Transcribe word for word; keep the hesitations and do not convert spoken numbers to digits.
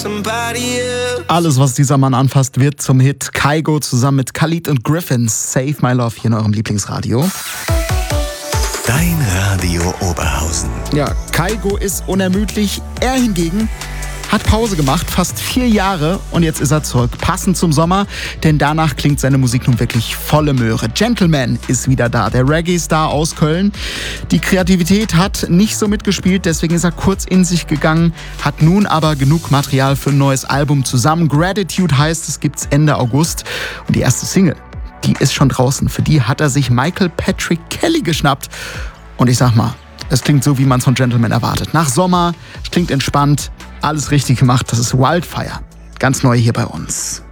Alles, was dieser Mann anfasst, wird zum Hit. Kygo zusammen mit Khalid und Griffin. Save My Love hier in eurem Lieblingsradio. Dein Radio Oberhausen. Ja, Kygo ist unermüdlich. Er hingegen hat Pause gemacht, fast vier Jahre, und jetzt ist er zurück. Passend zum Sommer, denn danach klingt seine Musik nun wirklich volle Möhre. Gentleman ist wieder da, der Reggae-Star aus Köln. Die Kreativität hat nicht so mitgespielt, deswegen ist er kurz in sich gegangen, hat nun aber genug Material für ein neues Album zusammen. Gratitude heißt es, gibt's Ende August. Und die erste Single, die ist schon draußen. Für die hat er sich Michael Patrick Kelly geschnappt. Und ich sag mal, es klingt so, wie man es von Gentleman erwartet. Nach Sommer, es klingt entspannt, alles richtig gemacht. Das ist Wildfire. Ganz neu hier bei uns.